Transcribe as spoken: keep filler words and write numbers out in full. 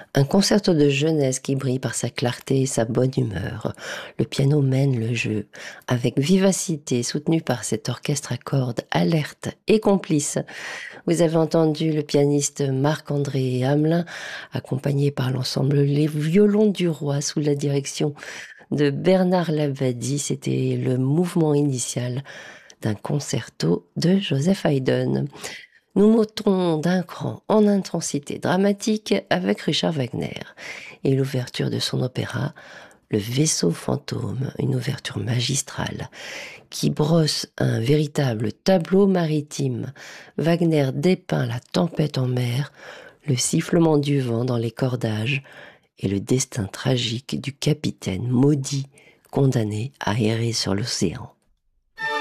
Un concerto de jeunesse qui brille par sa clarté et sa bonne humeur. Le piano mène le jeu avec vivacité, soutenu par cet orchestre à cordes alerte et complice. Vous avez entendu le pianiste Marc-André Hamelin, accompagné par l'ensemble Les Violons du Roi sous la direction de Bernard Labadie. C'était le mouvement initial d'un concerto de Joseph Haydn. Nous montons d'un cran en intensité dramatique avec Richard Wagner et l'ouverture de son opéra Le Vaisseau fantôme, une ouverture magistrale qui brosse un véritable tableau maritime. Wagner dépeint la tempête en mer, le sifflement du vent dans les cordages et le destin tragique du capitaine maudit condamné à errer sur l'océan.